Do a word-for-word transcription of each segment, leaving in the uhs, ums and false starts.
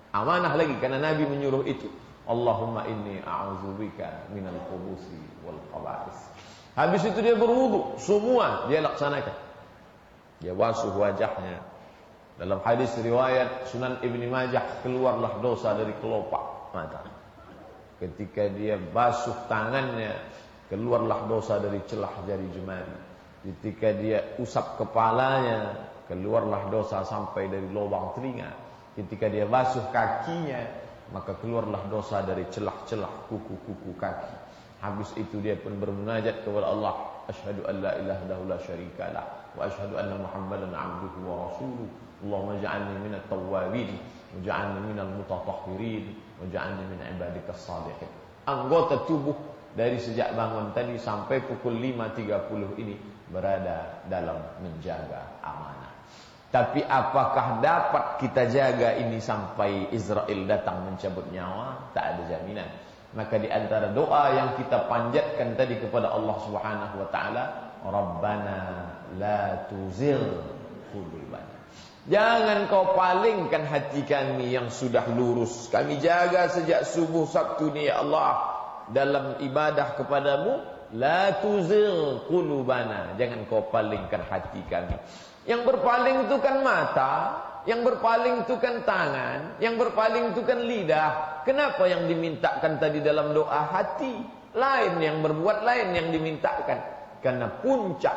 Amanah lagi karena Nabi menyuruh itu. Allahumma inni a'udzubika minal khubuthi wal khaba'is. Habis itu dia berwudu, semua dia laksanakan. Dia basuh wajahnya. Dalam hadis riwayat Sunan Ibni Majah, keluarlah dosa dari kelopak mata. Ketika dia basuh tangannya, keluarlah dosa dari celah jari jemari. Ketika dia usap kepalanya, keluarlah dosa sampai dari lubang telinga. Ketika dia basuh kakinya, maka keluarlah dosa dari celah-celah kuku-kuku kaki. Habis itu dia pun bermunajat kepada Allah, asyhadu an la ilaha illallah la syarikalah wa asyhadu anna Muhammadan abduhu wa rasuluh. Allahumma ja'alni minat tawwabin waj'alni minal mutatahhirin waj'alni min ibadikas salihin. Anggota tubuh dari sejak bangun tadi sampai pukul lima tiga puluh ini berada dalam menjaga amanah. Tapi apakah dapat kita jaga ini sampai Israel datang mencabut nyawa? Tak ada jaminan. Maka di antara doa yang kita panjatkan tadi kepada Allah Subhanahu wa taala, Rabbana la tuzigh qulubana. Jangan kau palingkan hati kami yang sudah lurus. Kami jaga sejak subuh Sabtu ni ya Allah dalam ibadah kepadamu. La tuzigh qulubana. Jangan kau palingkan hati kami. Yang berpaling itu kan mata, yang berpaling itu kan tangan, yang berpaling itu kan lidah. Kenapa yang dimintakan tadi dalam doa hati? Lain yang berbuat, lain yang dimintakan. Karena puncak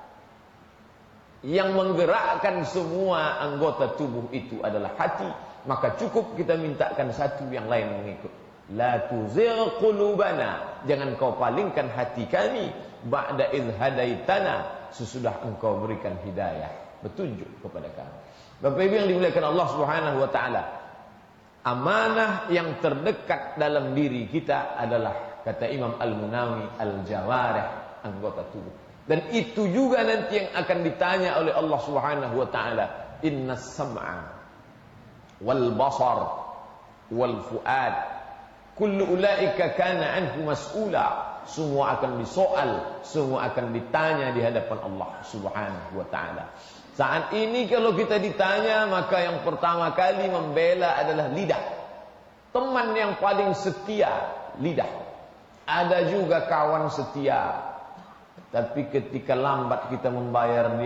yang menggerakkan semua anggota tubuh itu adalah hati. Maka cukup kita mintakan satu, yang lain mengikut. La tuzigh qulubana. Jangan kau palingkan hati kami ba'da idh hadaitana, sesudah engkau berikan hidayah, petunjuk kepada kami. Bapak Ibu yang dimuliakan Allah Subhanahu wa taala, amanah yang terdekat dalam diri kita adalah, kata Imam Al-Munawi, al-jawarih, anggota tubuh. Dan itu juga nanti yang akan ditanya oleh Allah Subhanahu wa taala. Innas sam'a wal basar wal fuad kullu ulaika kana anhu mas'ula. Semua akan disoal, semua akan ditanya di hadapan Allah Subhanahu wa taala. Saat ini kalau kita ditanya, maka yang pertama kali membela adalah lidah. Teman yang paling setia, lidah. Ada juga kawan setia, tapi ketika lambat kita membayar